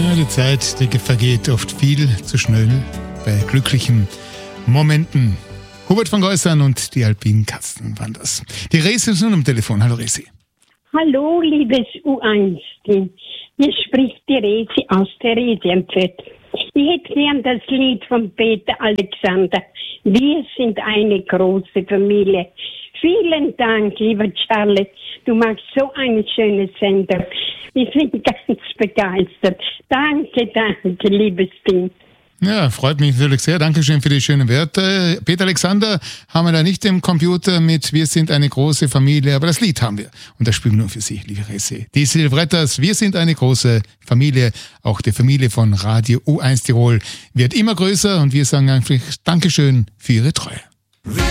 Ja, die Zeit, die vergeht oft viel zu schnell bei glücklichen Momenten. Hubert von Geusern und die alpinen Katzen waren das. Die Resi ist nun am Telefon. Hallo Resi. Hallo, liebes U1-Team. Hier spricht die Resi aus der Resienfeld. Ich hätte gern das Lied von Peter Alexander. Wir sind eine große Familie. Vielen Dank, lieber Charlie. Du machst so eine schöne Sendung. Ich bin ganz begeistert. Danke, liebes Team. Ja, freut mich natürlich sehr. Dankeschön für die schönen Werte. Peter Alexander haben wir da nicht im Computer mit Wir sind eine große Familie, aber das Lied haben wir. Und das spielen wir nur für Sie, liebe Resi. Die Silvrettas, wir sind eine große Familie. Auch die Familie von Radio U1 Tirol wird immer größer und wir sagen einfach Dankeschön für Ihre Treue.